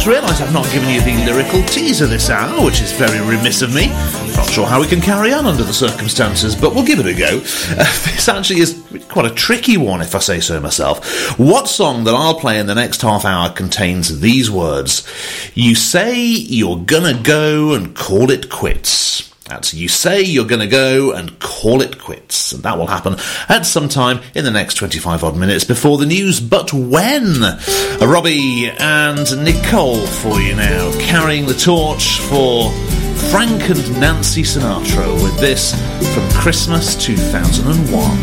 I realise I've not given you the lyrical teaser this hour, which is very remiss of me. Not sure how we can carry on under the circumstances, but we'll give it a go. This actually is quite a tricky one, if I say so myself. What song that I'll play in the next half hour contains these words? You say you're gonna go and call it quits. That's you say you're going to go and call it quits. And that will happen at some time in the next 25 odd minutes before the news. But when? Robbie and Nicole for you now, carrying the torch for Frank and Nancy Sinatra with this from Christmas 2001.